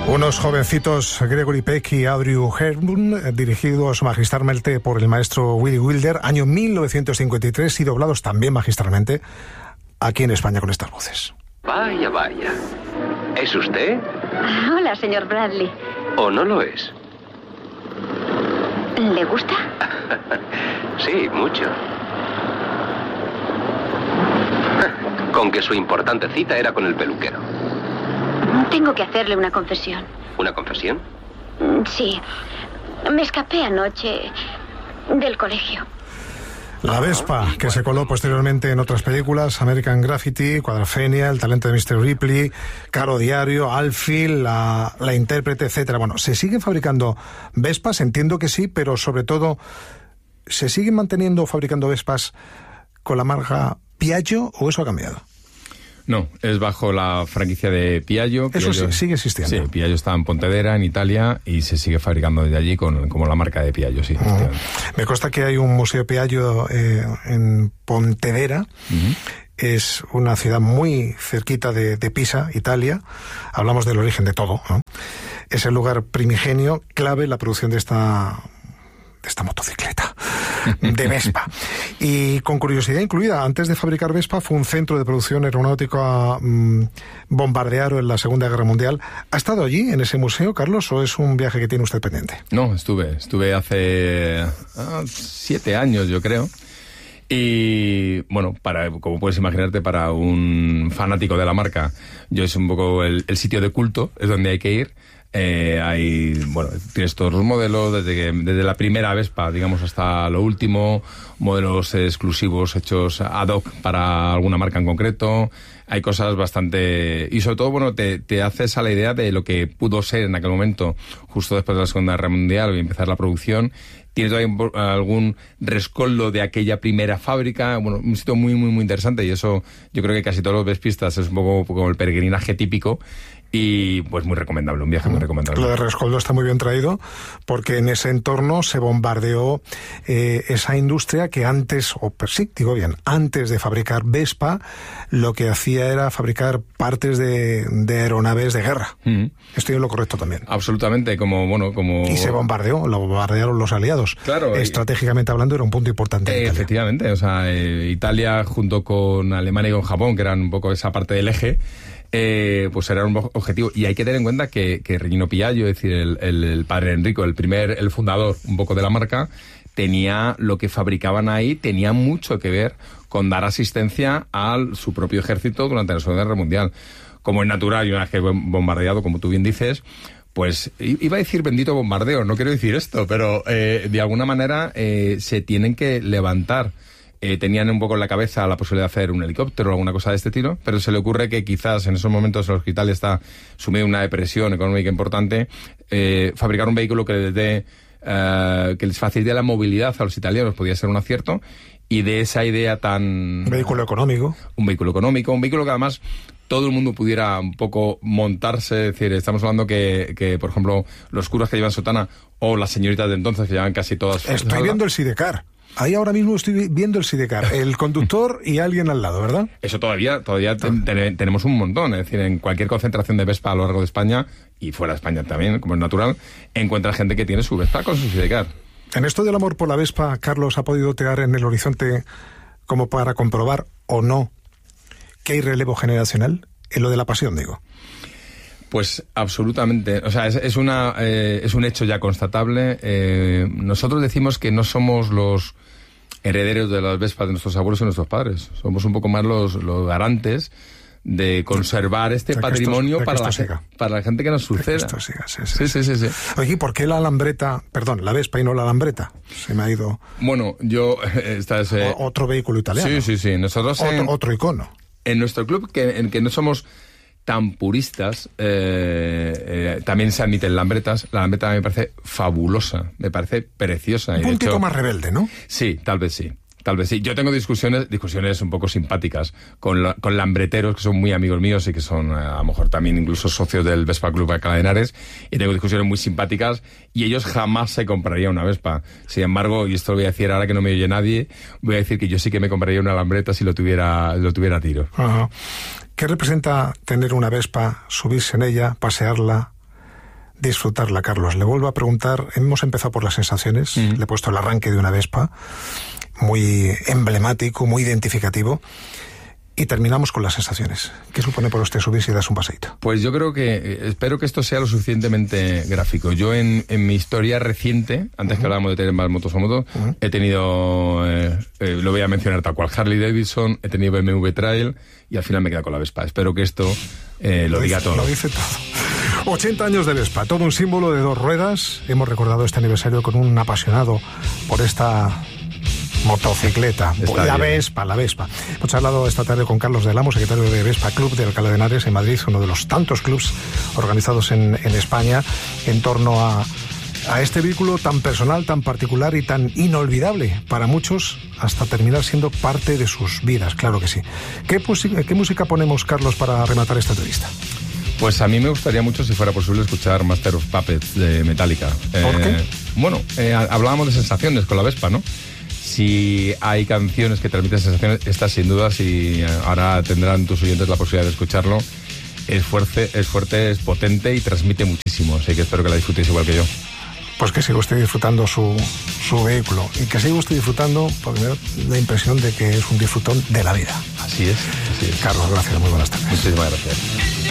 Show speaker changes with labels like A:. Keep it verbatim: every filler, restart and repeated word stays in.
A: Unos jovencitos, Gregory Peck y Audrey Hepburn, dirigidos magistralmente por el maestro Billy Wilder, año mil novecientos cincuenta y tres, y doblados también magistralmente aquí en España con estas voces.
B: Vaya, vaya. ¿Es usted?
C: Hola, señor Bradley.
B: ¿O no lo es?
C: ¿Le gusta?
B: Sí, mucho. Con que su importante cita era con el peluquero.
C: Tengo que hacerle una confesión.
B: ¿Una confesión?
C: Sí. Me escapé anoche del colegio.
A: La Vespa, que se coló posteriormente en otras películas, American Graffiti, Quadrafenia, El talento de mister Ripley, Caro Diario, Alfie, la, la intérprete, etcétera. Bueno, ¿se siguen fabricando Vespas? Entiendo que sí, pero sobre todo, ¿se siguen manteniendo fabricando Vespas con la marca Piaggio o eso ha cambiado?
D: No, es bajo la franquicia de Piaggio.
A: Eso
D: Piaggio,
A: sí, sigue existiendo.
D: Sí, Piaggio está en Pontevedra, en Italia, y se sigue fabricando desde allí con como la marca de Piaggio, sí.
A: Uh-huh. Me consta que hay un museo Piaggio eh, en Pontevedra. Uh-huh. Es una ciudad muy cerquita de, de Pisa, Italia. Hablamos del origen de todo, ¿no? Es el lugar primigenio, clave en la producción de esta... de esta motocicleta, de Vespa. Y con curiosidad incluida, antes de fabricar Vespa, fue un centro de producción aeronáutica mmm, Bombardiero en la Segunda Guerra Mundial. ¿Ha estado allí, en ese museo, Carlos, o es un viaje que tiene usted pendiente?
D: No, estuve. Estuve hace ah, siete años, yo creo. Y, bueno, para, como puedes imaginarte, para un fanático de la marca, yo es un poco el, el sitio de culto, es donde hay que ir. Eh, hay, bueno, tienes todos los modelos, desde, que, desde la primera Vespa, digamos, hasta lo último, modelos exclusivos hechos ad hoc para alguna marca en concreto. Hay cosas bastante... Y sobre todo, bueno, te, te haces a la idea de lo que pudo ser en aquel momento, justo después de la Segunda Guerra Mundial, y empezar la producción. Tienes todavía algún rescoldo de aquella primera fábrica, bueno, un sitio muy, muy, muy interesante, y eso yo creo que casi todos los vespistas es un poco como el peregrinaje típico. Y pues muy recomendable, un viaje muy recomendable.
A: Lo de Rescoldo está muy bien traído, porque en ese entorno se bombardeó eh, esa industria que antes, o sí, digo bien, antes de fabricar Vespa, lo que hacía era fabricar partes de, de aeronaves de guerra. Mm-hmm. Estoy en lo correcto también.
D: Absolutamente, como, bueno, como...
A: Y se bombardeó, lo bombardearon los aliados. Claro. Estratégicamente y... hablando era un punto importante.
D: Eh, efectivamente, o sea, eh, Italia junto con Alemania y con Japón, que eran un poco esa parte del eje, Eh, pues era un objetivo. Y hay que tener en cuenta que, que Regino Piaggio, es decir, el, el, el padre Enrico, el primer, el fundador un poco de la marca, tenía lo que fabricaban ahí, tenía mucho que ver con dar asistencia a su propio ejército durante la Segunda Guerra Mundial. Como es natural, y una vez que bombardeado, como tú bien dices, pues iba a decir bendito bombardeo, no quiero decir esto, pero eh, de alguna manera eh, se tienen que levantar. Eh, tenían un poco en la cabeza la posibilidad de hacer un helicóptero o alguna cosa de este estilo, pero se le ocurre que quizás en esos momentos el hospital está sumido en una depresión económica importante, eh, fabricar un vehículo que les dé, eh, que les facilite la movilidad a los italianos podía ser un acierto, y de esa idea tan...
A: Un vehículo económico.
D: Un vehículo económico, un vehículo que además todo el mundo pudiera un poco montarse, es decir, estamos hablando que, que por ejemplo, los curas que llevan sotana o las señoritas de entonces que llevan casi todas...
A: Estoy viendo el Sidecar. Ahí ahora mismo estoy viendo el Sidecar, el conductor y alguien al lado, ¿verdad?
D: Eso todavía todavía ten, ten, tenemos un montón, es decir, en cualquier concentración de Vespa a lo largo de España, y fuera de España también, como es natural, encuentra gente que tiene su Vespa con su Sidecar.
A: En esto del amor por la Vespa, Carlos, ¿ha podido tener en el horizonte como para comprobar o no que hay relevo generacional? En lo de la pasión, digo.
D: Pues absolutamente, o sea, es, es una eh, es un hecho ya constatable. Eh, nosotros decimos que no somos los herederos de las Vespas de nuestros abuelos y nuestros padres, somos un poco más los, los garantes de conservar este patrimonio esto, para, la, para la gente que nos suceda.
A: Esto siga, sí, sí, sí, sí, sí. Oye, ¿por qué la alambreta, perdón, la Vespa y no la alambreta? Se me ha ido...
D: Bueno, yo... Esta es, eh...
A: o, otro vehículo italiano.
D: Sí, sí, sí. Nosotros
A: otro,
D: en,
A: otro icono.
D: En nuestro club, que, en que no somos tan puristas, eh, eh, también se admiten lambretas. La lambreta me parece fabulosa, me parece preciosa.
A: Un
D: y
A: puntito
D: hecho,
A: más rebelde, ¿no?
D: Sí, tal vez sí. Tal vez sí. Yo tengo discusiones, discusiones un poco simpáticas con, la, con lambreteros que son muy amigos míos y que son eh, a lo mejor también incluso socios del Vespa Club Alcalá de Henares, y tengo discusiones muy simpáticas y ellos jamás se comprarían una Vespa. Sin embargo, y esto lo voy a decir ahora que no me oye nadie, voy a decir que yo sí que me compraría una lambreta si lo tuviera, lo tuviera a tiro.
A: Ajá. ¿Qué representa tener una Vespa, subirse en ella, pasearla, disfrutarla, Carlos. Le vuelvo a preguntar, hemos empezado por las sensaciones, mm. le he puesto el arranque de una Vespa, muy emblemático, muy identificativo. Y terminamos con las sensaciones. ¿Qué supone por usted subirse y darse un paseíto?
D: Pues yo creo que, espero que esto sea lo suficientemente gráfico. Yo en, en mi historia reciente, antes uh-huh. que hablábamos de tener más motos a moto, uh-huh. he tenido, eh, eh, lo voy a mencionar tal cual, Harley Davidson, he tenido B M W Trail y al final me queda con la Vespa. Espero que esto eh, lo, lo diga
A: dice,
D: todo.
A: Lo dice todo. ochenta años de Vespa, todo un símbolo de dos ruedas. Hemos recordado este aniversario con un apasionado por esta motocicleta, Está la bien. Vespa, la Vespa. Hemos charlado esta tarde con Carlos del Amo, secretario de Vespa Club de Alcalá de Henares en Madrid, uno de los tantos clubs organizados en, en España en torno a, a este vehículo tan personal, tan particular y tan inolvidable para muchos, hasta terminar siendo parte de sus vidas, claro que sí. ¿Qué, qué música ponemos, Carlos, para rematar esta entrevista?
D: Pues a mí me gustaría mucho, si fuera posible, escuchar Master of Puppets de Metallica.
A: ¿Por
D: eh,
A: qué?
D: Bueno, eh, hablábamos de sensaciones con la Vespa, ¿no? Si hay canciones que transmiten sensaciones, estas sin duda, si ahora tendrán tus oyentes la posibilidad de escucharlo, es fuerte, es fuerte, es potente y transmite muchísimo, así que espero que la disfrutéis igual que yo.
A: Pues que siga usted disfrutando su, su vehículo y que siga usted disfrutando, porque me da la impresión de que es un disfrutón de la vida.
D: Así es, así es.
A: Carlos, gracias, muy buenas tardes.
D: Muchísimas gracias.